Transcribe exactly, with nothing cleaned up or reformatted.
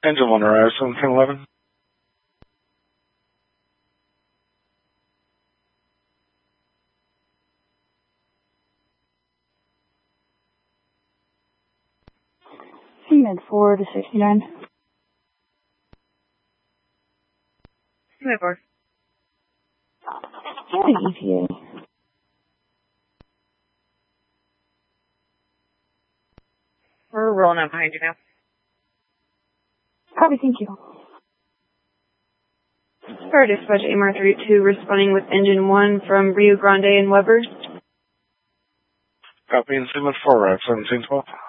Engine one, arrive seventeen eleven. Mid four to sixty-nine. Mid four. And E T A. We're rolling up behind you now. Copy, thank you. Star Dispatch A M R thirty-two responding with engine one from Rio Grande and Weber. Copy, and Mid four, arrive seventeen twelve.